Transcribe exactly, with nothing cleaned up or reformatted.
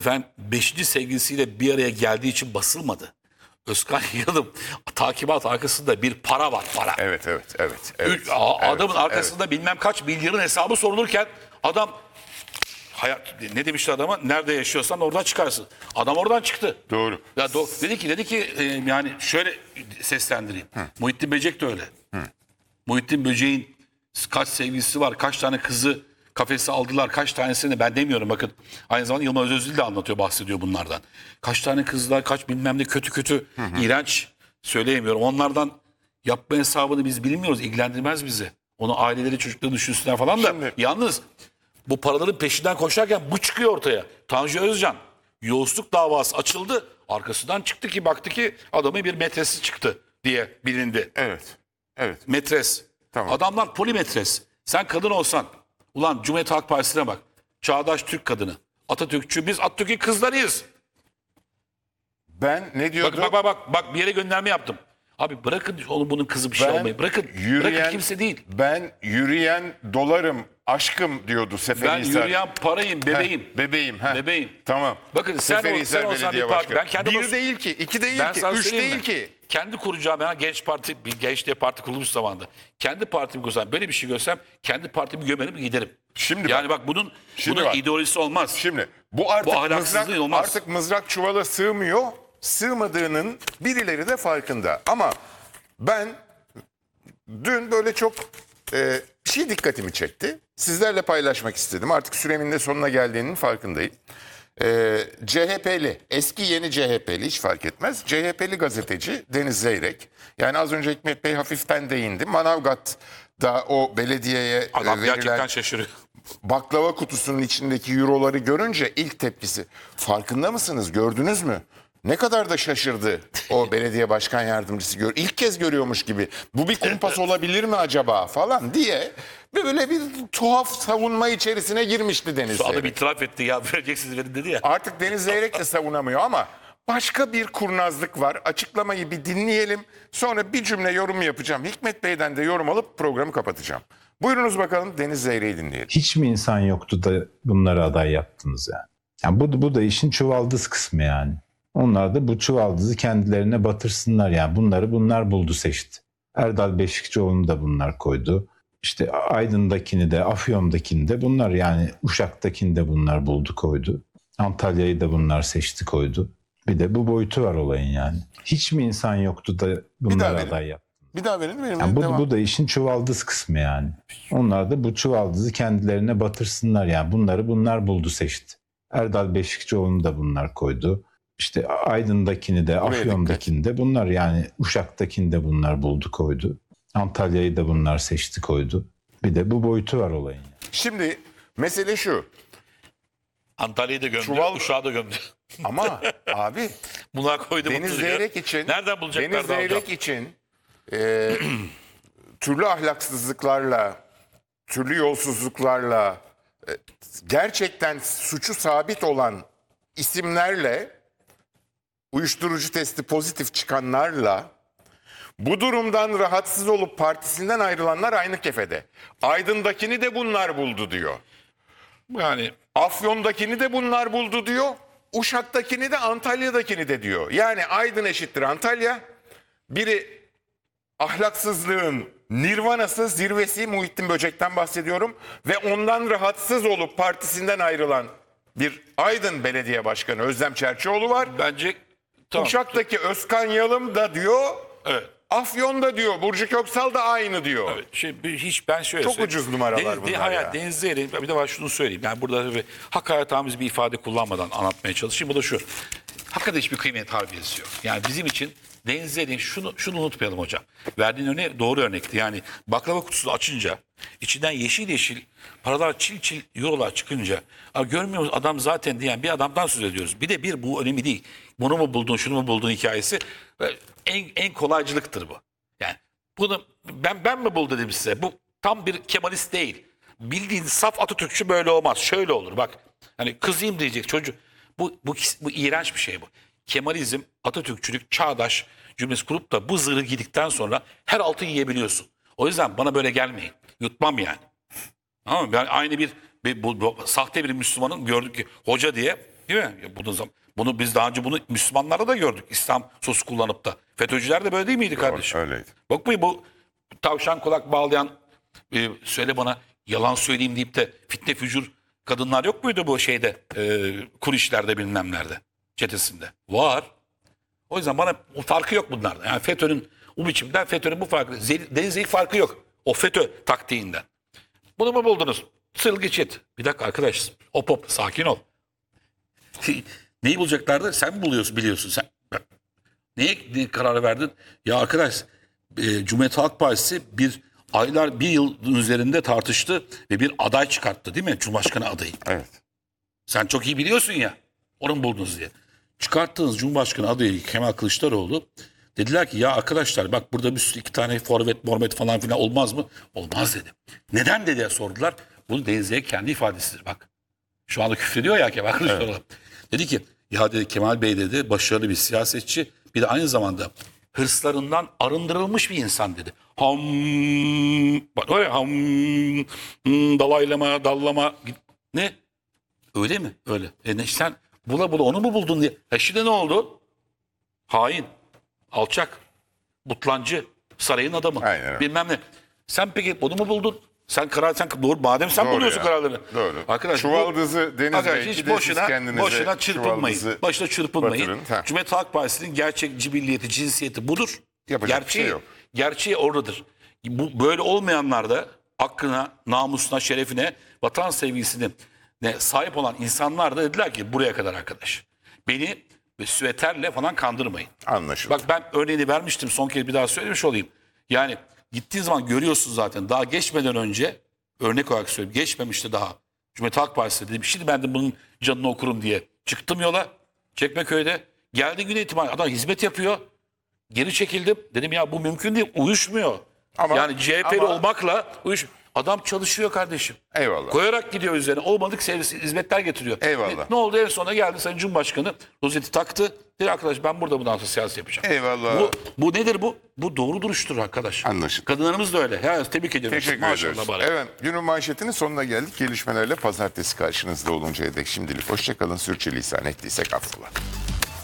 Efendim beşinci sevgilisiyle bir araya geldiği için basılmadı. Özkan Yalım takibat arkasında bir para var, para. Evet, evet, evet. evet, Üç- a- evet, adamın arkasında evet. bilmem kaç milyarın hesabı sorulurken adam hayat ne demişti adama? Nerede yaşıyorsan oradan çıkarsın. Adam oradan çıktı. Doğru. Ya do- dedi ki dedi ki e, yani şöyle seslendireyim. Hı. Muhittin Böcek de öyle. Hı. Muhittin Böcek'in kaç sevgilisi var, kaç tane kızı kafese aldılar, kaç tanesini ben demiyorum bakın. Aynı zamanda Yılmaz Özdil de anlatıyor, bahsediyor bunlardan. Kaç tane kızlar, kaç bilmem ne kötü kötü, hı hı. iğrenç söyleyemiyorum. Onlardan yapma hesabını biz bilmiyoruz, ilgilendirmez bizi. Onu aileleri, çocukları düşünsünler falan da. Şimdi... Yalnız bu paraların peşinden koşarken bu çıkıyor ortaya. Tanju Özcan yolsuzluk davası açıldı. Arkasından çıktı ki baktı ki adamın bir metresi çıktı diye bilindi. Evet. Evet. Metres. Tamam. Adamlar polimetres. Sen kadın olsan ulan Cumhuriyet Halk Partisi'ne bak. Çağdaş Türk kadını. Atatürkçü, biz Atatürk'ün kızlarıyız. Ben ne diyordum? Bak bak bak bak bir yere gönderme yaptım. Abi bırakın onun bunun kızı bir şey Ben olmayı. Bırakın. Yürüyen, bırakın kimse değil. Ben yürüyen dolarım, aşkım diyordu Ben Seferihisar. yürüyen parayım, bebeğim. Heh, bebeğim. Heh. Bebeğim. Tamam. Bakın sen, ol, sen Seferihisar olsan Belediye bir parti. Başkanı. Ben kendi Bir bas- değil ki, iki değil Ben ki, sana üç söyleyeyim değil mi? ki. Kendi kuracağım ben genç parti, bir gençliğe parti kurulmuş zamanda. Kendi partimi kursam, böyle bir şey görsem kendi partimi gömerim giderim. Şimdi yani bak, bak bunun şimdi bunun bak. ideolojisi olmaz. Şimdi bu artık Bu ahlaksızlık mızrak, olmaz. artık mızrak çuvala sığmıyor. Sığmadığının birileri de farkında. Ama ben dün böyle çok e, bir şey dikkatimi çekti. Sizlerle paylaşmak istedim. Artık süremin de sonuna geldiğinin farkındayım. E, C H P'li, eski yeni C H P'li hiç fark etmez. C H P'li gazeteci Deniz Zeyrek. Yani az önce Hikmet Bey hafiften değindi. Manavgat'ta o belediyeye Adam verilen gerçekten şaşırıyor. baklava kutusunun içindeki euroları görünce ilk tepkisi, farkında mısınız, gördünüz mü? Ne kadar da şaşırdı o belediye başkan yardımcısı. Gör, ilk kez görüyormuş gibi. Bu bir kumpas olabilir mi acaba falan diye böyle bir tuhaf savunma içerisine girmişti Deniz Şu adam Zeyrek. itiraf etti ya vereceksiniz verin dedi ya. Artık Deniz Zeyrek de savunamıyor ama başka bir kurnazlık var. Açıklamayı bir dinleyelim. Sonra bir cümle yorum yapacağım. Hikmet Bey'den de yorum alıp programı kapatacağım. Buyurunuz bakalım, Deniz Zeyrek'i dinleyelim. Hiç mi insan yoktu da bunları aday yaptınız yani? Yani bu, bu da işin çuvaldız kısmı yani. Onlar da bu çuvaldızı kendilerine batırsınlar yani. Bunları bunlar buldu, seçti. Erdal Beşikçioğlu'nu da bunlar koydu. İşte Aydın'dakini de, Afyon'dakini de bunlar, yani Uşak'takini de bunlar buldu, koydu. Antalya'yı da bunlar seçti, koydu. Bir de bu boyutu var olayın yani. Hiç mi insan yoktu da bunları verin. aday yaptı? Bir daha verin. verin Yani bu, devam. bu da işin çuvaldız kısmı yani. Onlar da bu çuvaldızı kendilerine batırsınlar yani. Bunları bunlar buldu, seçti. Erdal Beşikçioğlu'nu da bunlar koydu. İşte Aydın'dakini de, Buraya Afyon'dakini de bunlar, yani Uşak'takini de bunlar buldu, koydu. Antalya'yı da bunlar seçti, koydu. Bir de bu boyutu var olayın yani. Şimdi mesele şu. Antalya'yı da gömdü, Çuval- Uşak'ı da gömdü. Ama abi Bunlar koydu. Deniz mutlu ya. Zeyrek için Nereden bulacaklar Deniz da hocam? Zeyrek için e, türlü ahlaksızlıklarla, türlü yolsuzluklarla, e, gerçekten suçu sabit olan isimlerle, uyuşturucu testi pozitif çıkanlarla, bu durumdan rahatsız olup partisinden ayrılanlar aynı kefede. Aydın'dakini de bunlar buldu diyor. Yani Afyon'dakini de bunlar buldu diyor. Uşak'takini de, Antalya'dakini de diyor. Yani Aydın eşittir Antalya. Biri ahlaksızlığın nirvanası, zirvesi, Muhittin Böcek'ten bahsediyorum. Ve ondan rahatsız olup partisinden ayrılan bir Aydın Belediye Başkanı Özlem Çerçioğlu var. bence tamam. Uşak'taki Özkan Yalım da diyor. Evet. Afyon'da diyor. Burcu Köksal da aynı diyor. Evet, şey, bir- hiç ben şöyle Çok söyleyeyim. ucuz numaralar Deniz, bunlar hayır, ya. Deniz Zeyrek, bir de var şunu söyleyeyim. Yani burada tabii hakaretamiz bir ifade kullanmadan anlatmaya çalışayım. Bu da şu. Hakikaten hiçbir kıymet harbiyesi yok. Yani bizim için Deniz Zeyrek'in şunu, şunu unutmayalım hocam. Verdiğin örnek doğru örnekti. Yani baklava kutusunu açınca içinden yeşil yeşil paralar, çil çil eurolar çıkınca "Aa, görmüyor musun adam zaten" diyen bir adamdan söz ediyoruz. Bir de bir bu önemli değil. Bunu mu buldun, şunu mu buldun hikayesi e, en, en kolaycılıktır bu. Yani bunu ben ben mi bul dedim size. Bu tam bir Kemalist değil. Bildiğin saf Atatürkçü böyle olmaz. Şöyle olur bak. Hani kızayım diyecek çocuk. Bu, bu, bu iğrenç bir şey bu. Kemalizm, Atatürkçülük, çağdaş cümlesi kurup da bu zırhı giydikten sonra her altı yiyebiliyorsun. O yüzden bana böyle gelmeyin. Yutmam yani. Tamam mı? Yani aynı bir, bir bu, bu, sahte bir Müslümanın gördük ki hoca diye Değil mi? Ya bunu, bunu biz daha önce bunu Müslümanlarda da gördük. İslam sosu kullanıp da. FETÖ'cüler de böyle değil miydi kardeşim? Öyleydi. Bak bu, bu tavşan kulak bağlayan e, söyle bana yalan söyleyeyim deyip de fitne fücur kadınlar yok muydu bu şeyde e, kur işlerde bilmemlerde çetesinde? Var. O yüzden bana o farkı yok bunlarda. Yani FETÖ'nün o biçimden FETÖ'nün bu farkı. Denizli'nin farkı yok. O FETÖ taktiğinden. Bunu mu buldunuz? Sıl geçit. Bir dakika arkadaş. Hop hop sakin ol. Neyi bulacaklardı? Sen mi buluyorsun biliyorsun sen. Neye, neye karar verdin? Ya arkadaş e, Cumhuriyet Halk Partisi bir aylar bir yıl üzerinde tartıştı ve bir aday çıkarttı değil mi? Cumhurbaşkanı adayı. Evet. Sen çok iyi biliyorsun ya. Onu mu buldunuz diye. Çıkarttığınız Cumhurbaşkanı adayı Kemal Kılıçdaroğlu dediler ki ya arkadaşlar bak burada bir sürü iki tane forvet mormet falan filan olmaz mı? Olmaz dedi. Neden dedi sordular. Bunu Denizli'ye kendi ifadesidir bak. Şu anda küfrediyor ya Kemal Kılıçdaroğlu. Evet. Dedi ki ya dedi Kemal Bey dedi başarılı bir siyasetçi bir de aynı zamanda hırslarından arındırılmış bir insan dedi. Ham bak öyle ham hmm, dalaylama dallama ne? Öyle mi? Öyle. E ne, sen bula bula onu mu buldun diye. E şimdi ne oldu? Hain, alçak, butlancı, sarayın adamı. Aynen öyle. Bilmem ne. Sen peki onu mu buldun? Sen karar sen doğru madem sen Doğru buluyorsun ya. kararlarını. Doğru. Arkadaş, Çuvaldızı Deniz arkadaş, Bey, hiç bir de siz boşuna kendinize boşuna çırpınmayın. çuvaldızı Başına çırpınmayın. batırın. Ha. Cumhuriyet Halk Partisi'nin gerçek cibilliyeti, cinsiyeti budur. Yapacak bir gerçeği, şey yok. Gerçeği oradadır. Bu böyle olmayanlar da hakkına, namusuna, şerefine, vatan sevgisine ne sahip olan insanlar da dediler ki buraya kadar arkadaş. Beni ve süveterle falan kandırmayın. Anlaşıldı. Bak ben örneğini vermiştim son kez bir daha söylemiş olayım. Yani gittiğin zaman görüyorsun zaten daha geçmeden önce örnek olarak söyleyeyim geçmemişti daha. Cumhuriyet Halk Partisi dedim şimdi ben de bunun canını okurum diye çıktım yola Çekmeköy'de. Geldiği güne itibaren adam hizmet yapıyor. Geri çekildim. Dedim ya bu mümkün değil uyuşmuyor. Ama- yani C H P'li ama- olmakla uyuş. Adam çalışıyor kardeşim. Eyvallah. Koyarak gidiyor üzerine. Olmadık servis, hizmetler getiriyor. Eyvallah. Ne, ne oldu en sonunda geldi Sayın Cumhurbaşkanı rozeti taktı. Dedi arkadaş ben burada bundan sonra siyaset yapacağım. Eyvallah. Bu, bu nedir bu? Bu doğru duruştur arkadaş. Anlaşıldı. Kadınlarımız da öyle. Ha, tebrik ediyorum. Teşekkür Maşallah ederiz. bari. Evet, günün manşetinin sonuna geldik. Gelişmelerle pazartesi karşınızda oluncaya dek şimdilik hoşçakalın. Sürçülisan ettiysek affola.